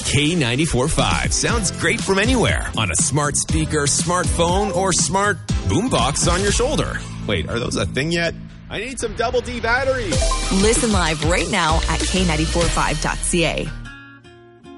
K94.5 sounds great from anywhere on a smart speaker, smartphone, or smart boombox on your shoulder. Wait, are those a thing yet? I need some Double D batteries. Listen live right now at K945.ca.